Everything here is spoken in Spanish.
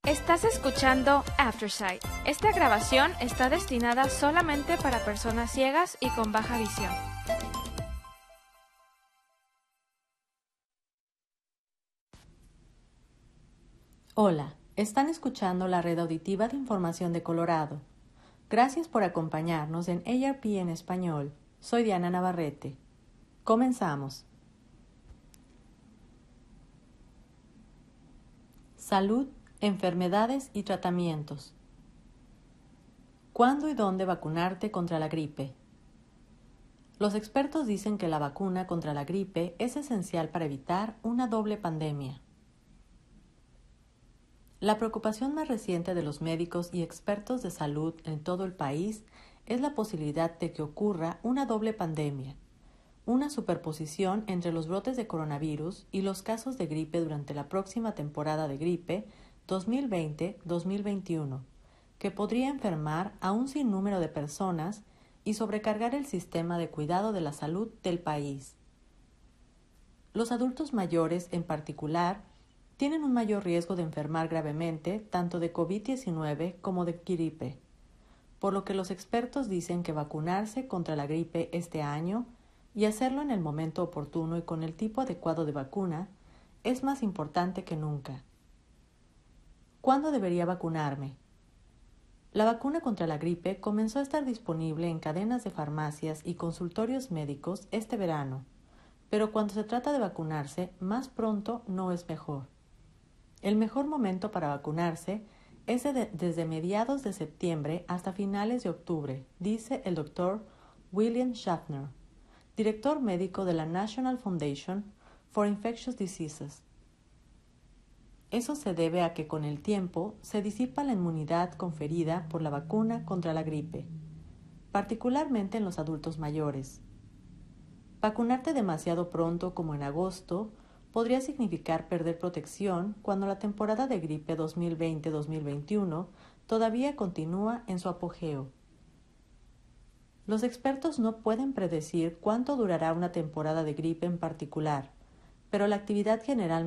Estás escuchando Aftersight. Esta grabación está destinada solamente para personas ciegas y con baja visión. Hola, están escuchando la red auditiva de información de Colorado. Gracias por acompañarnos en ARP en español. Soy Diana Navarrete. Comenzamos. Salud, enfermedades y tratamientos. ¿Cuándo y dónde vacunarte contra la gripe? Los expertos dicen que la vacuna contra la gripe es esencial para evitar una doble pandemia. La preocupación más reciente de los médicos y expertos de salud en todo el país es la posibilidad de que ocurra una doble pandemia, una superposición entre los brotes de coronavirus y los casos de gripe durante la próxima temporada de gripe 2020-2021, que podría enfermar a un sinnúmero de personas y sobrecargar el sistema de cuidado de la salud del país. Los adultos mayores, en particular, tienen un mayor riesgo de enfermar gravemente tanto de COVID-19 como de gripe, por lo que los expertos dicen que vacunarse contra la gripe este año y hacerlo en el momento oportuno y con el tipo adecuado de vacuna es más importante que nunca. ¿Cuándo debería vacunarme? La vacuna contra la gripe comenzó a estar disponible en cadenas de farmacias y consultorios médicos este verano, pero cuando se trata de vacunarse, más pronto no es mejor. El mejor momento para vacunarse es desde mediados de septiembre hasta finales de octubre, dice el Dr. William Schaffner, director médico de la National Foundation for Infectious Diseases. Eso se debe a que con el tiempo se disipa la inmunidad conferida por la vacuna contra la gripe, particularmente en los adultos mayores. Vacunarte demasiado pronto, como en agosto, podría significar perder protección cuando la temporada de gripe 2020-2021 todavía continúa en su apogeo. Los expertos no pueden predecir cuánto durará una temporada de gripe en particular, pero la actividad general